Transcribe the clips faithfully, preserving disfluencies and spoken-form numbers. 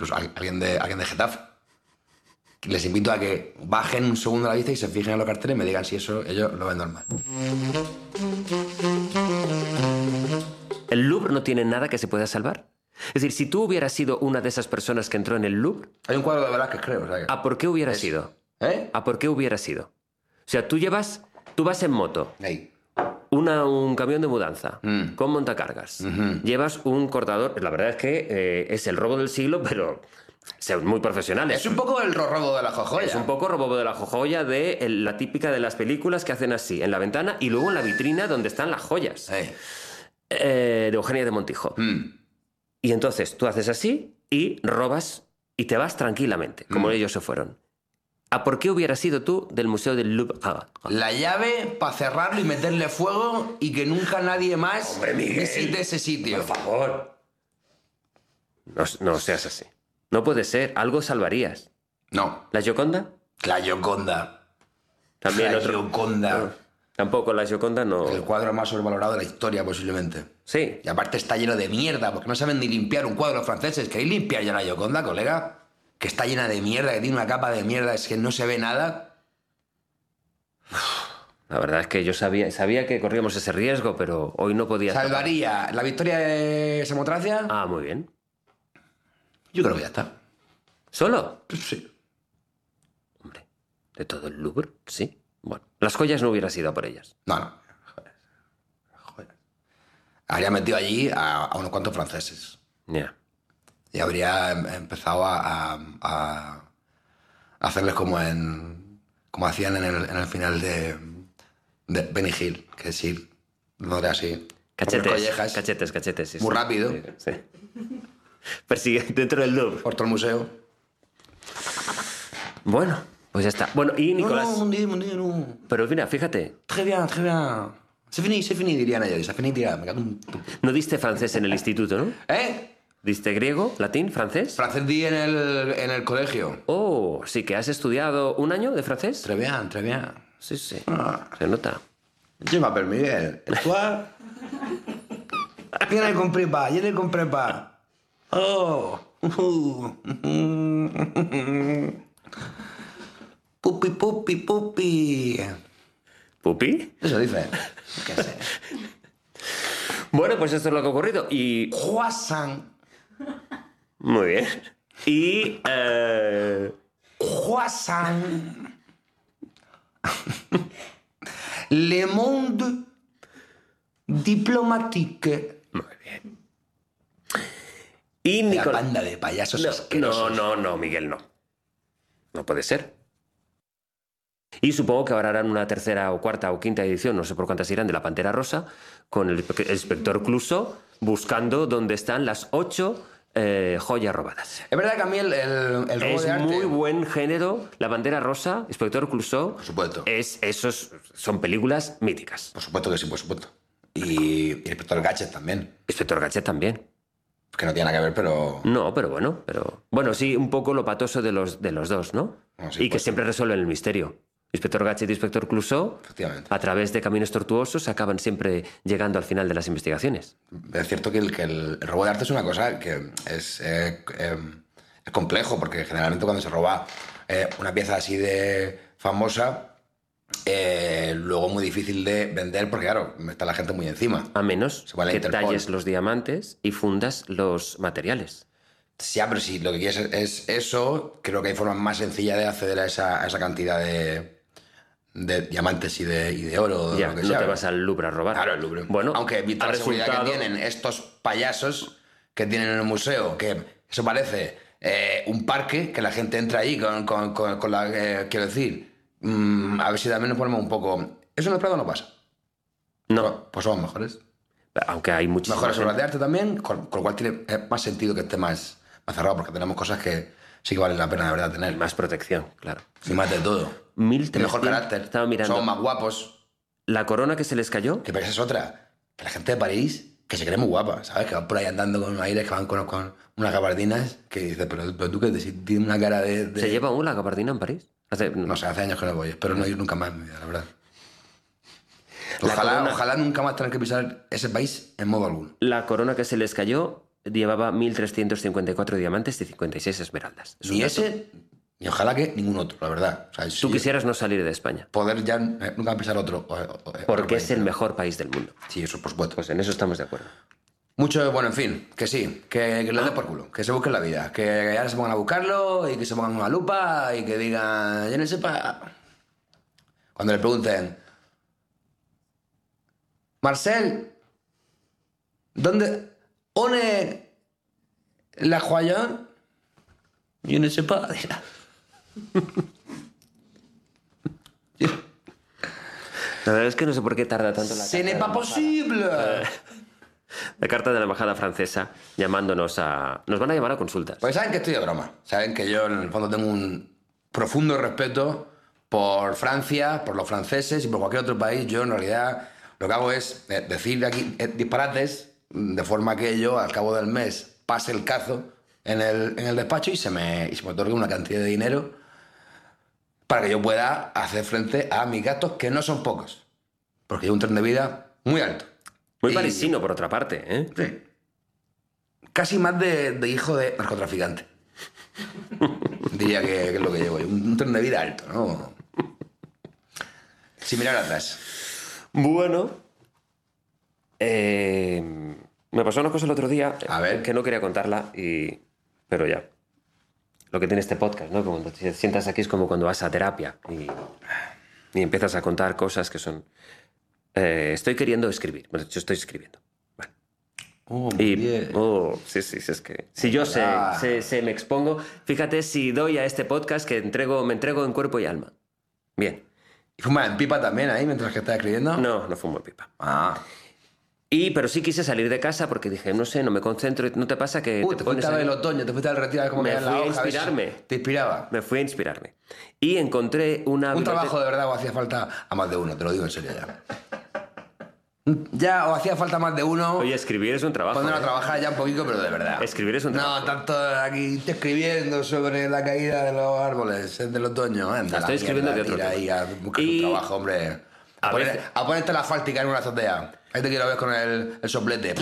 incluso alguien de, alguien de Getafe. Les invito a que bajen un segundo la vista y se fijen en los carteles y me digan si eso ellos lo ven normal. ¿El Louvre no tiene nada que se pueda salvar? Es decir, si tú hubieras sido una de esas personas que entró en el Louvre... Hay un cuadro de Velázquez, creo. O sea que... ¿A por qué hubiera es... sido? ¿Eh? ¿A por qué hubiera sido? O sea, tú llevas... Tú vas en moto. Ahí. Una, un camión de mudanza Mm. con montacargas. Uh-huh. Llevas un cortador... La verdad es que eh, es el robo del siglo, pero... Son muy profesionales. Es un poco el robo de la jojoya. Es un poco robo de la jojoya de el- la típica de las películas que hacen así, en la ventana y luego en la vitrina donde están las joyas. Hey. Eh, de Eugenia de Montijo. Mm. Y entonces tú haces así y robas y te vas tranquilamente, como Mm. ellos se fueron. ¿A por qué hubieras sido tú del Museo del Louvre? Ah, ah. La llave para cerrarlo y meterle fuego y que nunca nadie más Hombre, Miguel. visite ese sitio. Por favor. No, no seas así. No puede ser. Algo salvarías. No. ¿La Gioconda? La Gioconda. También La otro. Gioconda. No. Tampoco la Gioconda no. El cuadro más sobrevalorado de la historia, posiblemente. Sí. Y aparte está lleno de mierda, porque no saben ni limpiar un cuadro franceses. ¿Queréis limpiar ya la Gioconda, colega? Que está llena de mierda, que tiene una capa de mierda, es que no se ve nada. La verdad es que yo sabía, sabía que corríamos ese riesgo, pero hoy no podía. ¿Salvaría la victoria de Samotracia? Ah, muy bien. Yo creo que ya está. ¿Solo? Pues sí. Hombre, ¿de todo el Louvre? Sí. Bueno, las joyas no hubiera sido por ellas. No, no. Joder. Joder. Habría metido allí a, a unos cuantos franceses. Ya. Y habría em- empezado a, a- a hacerles como en como hacían en el, en el final de, de Benny Hill, que es ir dándole así. Cachetes, por las collejas, cachetes, cachetes. Sí, muy sí. rápido, Sí, sí. Persigue dentro del Louvre. por todo el museo. Bueno, pues ya está. Bueno, y Nicolás... No, no, mon Dieu, mon Dieu, no. Pero mira, fíjate, Très bien, très bien. C'est fini, c'est fini, dirían ellos. C'est fini, dirá. Me cago en tu- no diste francés en el instituto, ¿no? ¿Eh? ¿Diste griego, latín, francés? Francés di en el, en el colegio. Oh, sí que has estudiado un año de francés. Très bien, très bien. Sí, sí. Ah. Se nota. Je m'appelle Miguel. Et toi? Viene con prepa, viene con prepa. Oh. Pupi, pupi, pupi. ¿Pupi? Eso dice. ¿Qué sé? Bueno, pues esto es lo que ha ocurrido. Y... Croissant. Muy bien. Y... eh, Croissant. Le monde diplomatique. Muy bien. Y La Nicolás... banda de payasos No, no, asquerosos. no, no, Miguel, no. No puede ser. Y supongo que ahora harán una tercera o cuarta o quinta edición, no sé por cuántas irán, de La Pantera Rosa, con el el inspector Clouseau buscando dónde están las ocho eh, joyas robadas. Es verdad que a mí el, el, el robo Es de arte... muy buen género. La Pantera Rosa, inspector Clouseau. Por supuesto. Es, esos son películas míticas. Por supuesto que sí, por supuesto. Y, y el inspector Gadget también. Inspector Gadget también. Que no tiene nada que ver, pero... No, pero bueno, pero bueno, sí, un poco lo patoso de los, de los dos, ¿no? No, sí, y que pues. siempre resuelven el misterio. Inspector Gadget y Inspector Clouseau, Efectivamente. a través de caminos tortuosos, acaban siempre llegando al final de las investigaciones. Es cierto que el, que el, el robo de arte es una cosa que es, eh, eh, es complejo, porque generalmente cuando se roba eh, una pieza así de famosa, eh, luego es muy difícil de vender, porque claro, está la gente muy encima. A menos Se va a la que Interpol. talles los diamantes y fundas los materiales. Ya, pero si lo que quieres es, es eso, creo que hay formas más sencillas de acceder a esa, a esa cantidad de, de diamantes y de, y de oro. o Ya, lo que no sea. te vas al Louvre a robar. Claro, el Louvre. Bueno, aunque vista ha la seguridad resultado- que tienen estos payasos que tienen en el museo, que eso parece eh, un parque, que la gente entra ahí con, con, con, con la... eh, quiero decir, mm, a ver si también nos ponemos un poco... ¿Eso en el Prado no pasa? No, Pues somos mejores. aunque hay muchísimas... Mejores obras de arte también, con, con lo cual tiene eh, más sentido que esté más, más cerrado, porque tenemos cosas que sí que valen la pena de verdad tener. Más protección, claro. Sin más de todo. mil Y trescientos mejor carácter. Estaba mirando. Somos más guapos. La corona que se les cayó. Que pero esa es otra. Que la gente de París, que se cree muy guapa, ¿sabes? Que van por ahí andando con unos aires, que van con, con unas gabardinas, que dices, pero, pero tú que tienes una cara de... de- ¿Se lleva aún la gabardina en París? Hace- No sé, hace años que no voy, espero no ir nunca más en mi vida, la verdad. La Ojalá, corona- ojalá nunca más tener que pisar ese país en modo alguno. La corona que se les cayó llevaba mil trescientos cincuenta y cuatro diamantes y cincuenta y seis esmeraldas. Es un Ni dato. ese, ni ojalá que ningún otro, la verdad. O sea, Tú si quisieras no salir de España, poder ya eh, nunca pisar otro. o- o- otro porque país. es el mejor país del mundo. Sí, eso por supuesto. Pues en eso estamos de acuerdo. Mucho, bueno, en fin, que sí, que, que le dé por culo, que se busquen la vida, que ahora se pongan a buscarlo y que se pongan una lupa y que digan, yo no sepa. Cuando le pregunten, Marcel, ¿dónde? ¿One la joya? Yo no sepa, dirá. La verdad es que no sé por qué tarda tanto la ¡Ce carta n'est de pas la possible! embajada. La carta de la embajada francesa llamándonos a... Nos van a llamar a consultas. Porque saben que estoy de broma. Saben que yo, en el fondo, tengo un profundo respeto por Francia, por los franceses y por cualquier otro país. Yo, en realidad, lo que hago es eh, decir aquí eh, disparates de forma que yo, al cabo del mes, pase el cazo en el, en el despacho y se, me, y se me otorgue una cantidad de dinero para que yo pueda hacer frente a mis gastos, que no son pocos. Porque llevo un tren de vida muy alto. Muy Y- parisino, por otra parte, ¿eh? Sí. Casi más de, de hijo de narcotraficante. Diría que, que es lo que llevo. Un, un tren de vida alto, ¿no? Sin mirar atrás. Bueno, eh, me pasó una cosa el otro día A ver. que no quería contarla, y, pero ya. Lo que tiene este podcast, ¿no? Que cuando te sientas aquí es como cuando vas a terapia y, y empiezas a contar cosas que son... Eh, estoy queriendo escribir. Bueno, yo estoy escribiendo. Bueno. Oh, Y, oh, sí, sí, sí, es que... Si yo sé, Ah. sé, sé, me expongo... Fíjate si doy a este podcast que entrego, me entrego en cuerpo y alma. Bien. ¿Y fumas en pipa también ahí mientras que estás escribiendo? No, no fumo pipa. Ah. Y, pero sí quise salir de casa porque dije, no sé, no me concentro. ¿No te pasa que Uh, te te pones fuiste a ver ahí? el otoño, te fuiste al retiro a ver cómo Me caía la fui a hoja. ver si inspirarme. ¿Te inspiraba? Me fui a inspirarme. Y encontré una... Un biblioteca- trabajo de verdad o hacía falta a más de uno, te lo digo en serio ya. Ya, o hacía falta más de uno. Oye, escribir es un trabajo. Cuando ¿eh? a trabajar ya un poquito, pero de verdad. Escribir es un trabajo. No, tanto aquí te escribiendo sobre la caída de los árboles es del otoño. Anda, Estoy la escribiendo mierda, de otro tira tema. ahí a buscar Y- un trabajo, hombre. A, A poner- veces- a ponerte la fáltica en una azotea. Ahí te quiero ver con el, el soplete.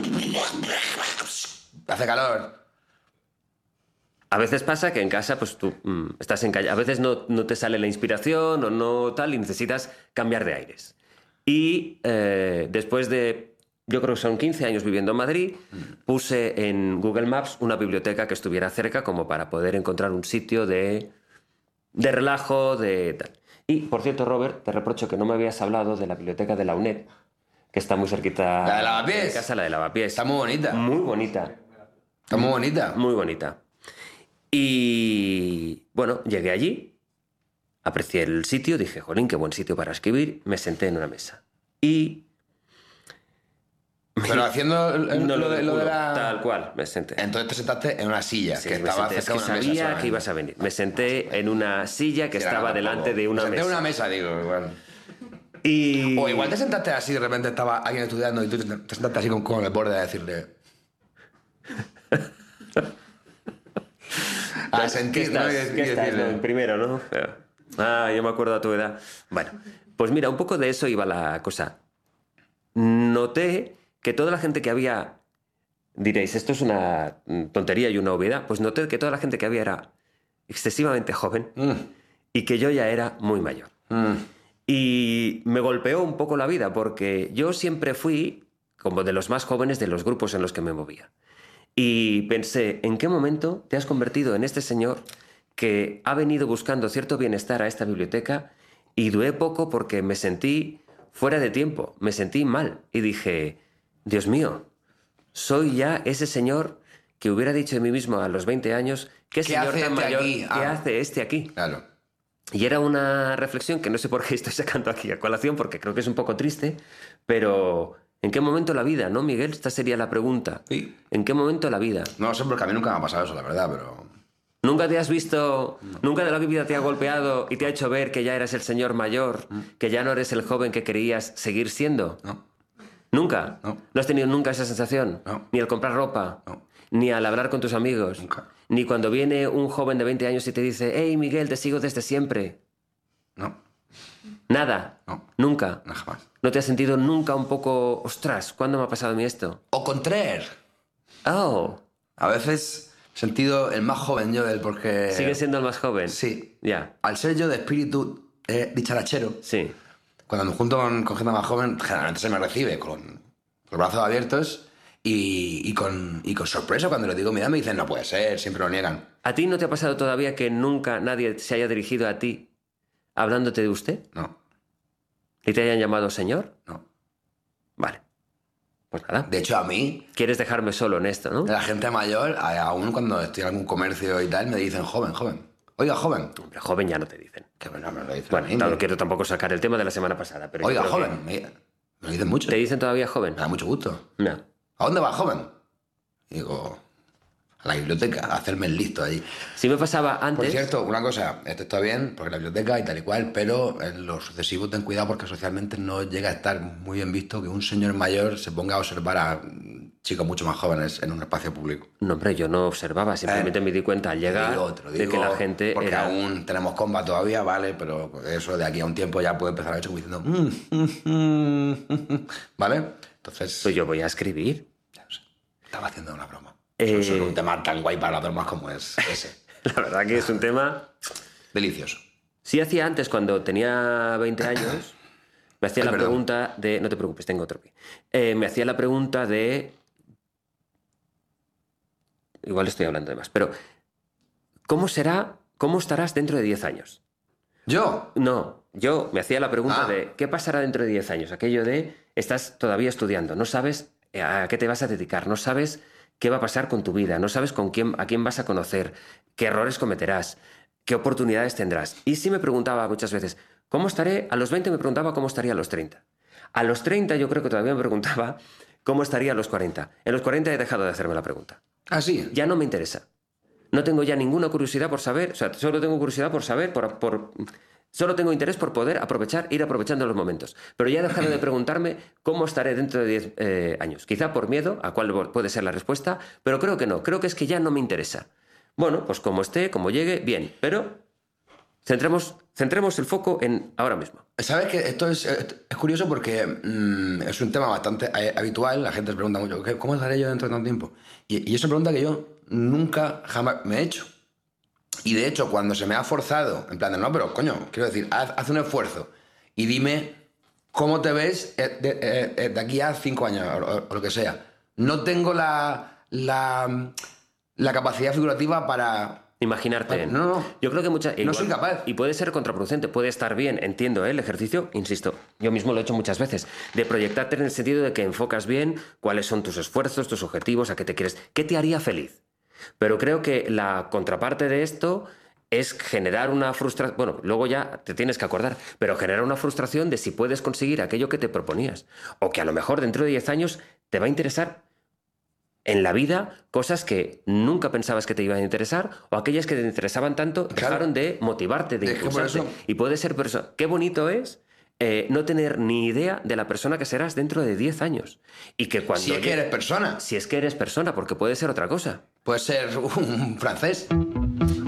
Hace calor. A veces pasa que en casa, pues tú mm, estás en calle. A veces no, no te sale la inspiración o no tal y necesitas cambiar de aires. Y eh, después de, yo creo que son quince años viviendo en Madrid, puse en Google Maps una biblioteca que estuviera cerca como para poder encontrar un sitio de, de relajo, de tal. Y, por cierto, Robert, te reprocho que no me habías hablado de la biblioteca de la UNED, que está muy cerquita ¿La de Lavapiés? de casa, la de Lavapiés. Está muy bonita. Muy bonita. Está muy bonita. Muy bonita. Y bueno, llegué allí, aprecié el sitio, dije, jolín, qué buen sitio para escribir, me senté en una mesa. Y... Pero haciendo el- el- no lo, de, lo de culo, la... Tal cual, me senté. Entonces te sentaste en una silla Sí, que me estaba senté. Es cerca que de una mesa. sabía solamente. que ibas a venir. Me senté en una silla que Sí, era estaba tampoco. delante de una Me senté mesa. en una mesa, digo, igual. Y... O igual te sentaste así, de repente estaba alguien estudiando y tú te te sentaste así con, con el borde a decirle... a ¿Qué sentir, ¿no? estás? Y dec- ¿Qué y estás? decirle, No, en primero, ¿no? Ah, yo me acuerdo a tu edad. Bueno, pues mira, un poco de eso iba la cosa. Noté que toda la gente que había... Diréis, esto es una tontería y una obviedad. Pues noté que toda la gente que había era excesivamente joven "Mm, y que yo ya era muy mayor. mm". Y me golpeó un poco la vida porque yo siempre fui como de los más jóvenes de los grupos en los que me movía. Y pensé, ¿en qué momento te has convertido en este señor que ha venido buscando cierto bienestar a esta biblioteca? Y duré poco porque me sentí fuera de tiempo, me sentí mal. Y dije, Dios mío, soy ya ese señor que hubiera dicho de mí mismo a los veinte años, ¿qué, ¿Qué señor hace tan este mayor? aquí? ¿Qué Ah. hace este aquí? Claro. Y era una reflexión que no sé por qué estoy sacando aquí a colación, porque creo que es un poco triste, pero ¿en qué momento la vida, no, Miguel? Esta sería la pregunta. Sí. ¿En qué momento la vida? No sé, porque a mí nunca me ha pasado eso, la verdad, pero... ¿Nunca te has visto, nunca de la vida te ha golpeado y te ha hecho ver que ya eras el señor mayor, que ya no eres el joven que querías seguir siendo? No. ¿Nunca? No. ¿No has tenido nunca esa sensación? No. Ni al comprar ropa, No. ni al hablar con tus amigos, Nunca. ni cuando viene un joven de veinte años y te dice, hey Miguel, te sigo desde siempre. No. Nada. No. Nunca. No, jamás. ¿No te has sentido nunca un poco, ostras, ¿cuándo me ha pasado a mí esto? O contraire. Oh, A veces he sentido el más joven yo de él porque... sigue siendo el más joven. Sí. Ya, Al ser yo de espíritu eh, dicharachero, sí. cuando me junto con, con gente más joven, generalmente se me recibe con los brazos abiertos y, y, con, y con sorpresa. Cuando les digo mi edad me dicen, no puede ser, siempre lo niegan. ¿A ti no te ha pasado todavía que nunca nadie se haya dirigido a ti hablándote de usted? No, ¿Y te hayan llamado señor? no. Vale. Pues nada. De hecho, a mí, Quieres dejarme solo en esto, ¿no? la gente mayor, a- aún cuando estoy en algún comercio y tal, me dicen joven, joven. Oiga, joven. Hombre, joven ya no te dicen. Que bueno, me lo dicen. Bueno, a mí, no me- quiero tampoco sacar el tema de la semana pasada, pero yo Oiga, creo que- joven. Me, me lo dicen mucho. ¿Te dicen todavía joven? Me da mucho gusto. No. ¿A dónde va, joven? Y digo, a la biblioteca, a hacerme el listo allí. Si me pasaba antes... Por cierto, una cosa, esto está bien, porque la biblioteca y tal y cual, pero en lo sucesivo ten cuidado porque socialmente no llega a estar muy bien visto que un señor mayor se ponga a observar a mm, chicos mucho más jóvenes en un espacio público. No, hombre, yo no observaba, simplemente Eh, me di cuenta al Te llegar digo, te lo de digo, que la gente porque era... aún tenemos comba todavía, vale, pero eso de aquí a un tiempo ya puede empezar a hecho como diciendo, "Mm, mm, mm, mm", ¿vale? Entonces, Pues yo voy a escribir. ya lo sé, estaba haciendo una broma. Eh, Eso es un tema tan guay para las bromas como es ese. La verdad que es un tema... Delicioso. Sí hacía antes, cuando tenía veinte años, me hacía Ay, la perdón. pregunta de... No te preocupes, tengo otro pie. Eh, me hacía la pregunta de... Igual estoy hablando de más, pero... ¿Cómo será, cómo estarás dentro de diez años? Yo, No, yo me hacía la pregunta Ah. de ¿qué pasará dentro de diez años? Aquello de estás todavía estudiando, no sabes a qué te vas a dedicar, no sabes qué va a pasar con tu vida, no sabes con quién, a quién vas a conocer, qué errores cometerás, qué oportunidades tendrás. Y sí me preguntaba muchas veces, ¿cómo estaré? A los veinte me preguntaba cómo estaría a los treinta. A los treinta yo creo que todavía me preguntaba cómo estaría a los cuarenta. En los cuarenta he dejado de hacerme la pregunta. ah, sí. Ya no me interesa. No tengo ya ninguna curiosidad por saber, o sea, solo tengo curiosidad por saber, por, por- solo tengo interés por poder aprovechar, ir aprovechando los momentos. Pero ya he dejado de preguntarme cómo estaré dentro de diez eh, años. Quizá por miedo, a cuál puede ser la respuesta, pero creo que no, creo que es que ya no me interesa. Bueno, pues como esté, como llegue, bien, pero centremos, centremos el foco en ahora mismo. ¿Sabes que esto es, es curioso porque mm, es un tema bastante eh, habitual? La gente se pregunta mucho, ¿qué- ¿cómo estaré yo dentro de tanto tiempo? Y, y es una pregunta que yo nunca jamás me he hecho. Y de hecho, cuando se me ha forzado, en plan de, no, pero coño, quiero decir, haz, haz un esfuerzo y dime cómo te ves eh, de, eh, eh, de aquí a cinco años o, o- o lo que sea. No tengo la, la, la capacidad figurativa para... Imaginarte. No, no. Yo creo que muchas. No soy capaz. Y puede ser contraproducente, puede estar bien, entiendo ¿eh? El ejercicio, insisto, yo mismo lo he hecho muchas veces, de proyectarte en el sentido de que enfocas bien cuáles son tus esfuerzos, tus objetivos, a qué te quieres, qué te haría feliz. Pero creo que la contraparte de esto es generar una frustración, bueno, luego ya te tienes que acordar, pero generar una frustración de si puedes conseguir aquello que te proponías. O que a lo mejor dentro de diez años te va a interesar en la vida cosas que nunca pensabas que te iban a interesar o aquellas que te interesaban tanto Claro. dejaron de motivarte, de Es que por impulsarte. eso- Y puede ser persona. Qué bonito es eh, no tener ni idea de la persona que serás dentro de diez años. Y que cuando Si es que llegue- eres persona, si es que eres persona, porque puede ser otra cosa. puedes ser un francés.